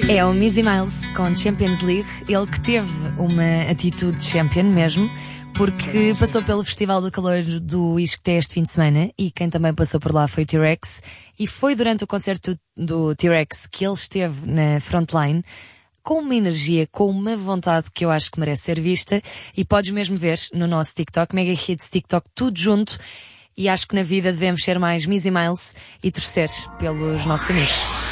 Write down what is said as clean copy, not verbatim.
É o Mizzy Miles com Champions League. Ele que teve uma atitude de champion mesmo, porque passou pelo Festival do Calor do ISCTE este fim de semana, e quem também passou por lá foi o T-Rex, e foi durante o concerto do T-Rex que ele esteve na frontline, com uma energia, com uma vontade que eu acho que merece ser vista, e podes mesmo ver no nosso TikTok, Mega Hits TikTok, tudo junto, e acho que na vida devemos ser mais Mizzy Miles e torcer pelos nossos amigos.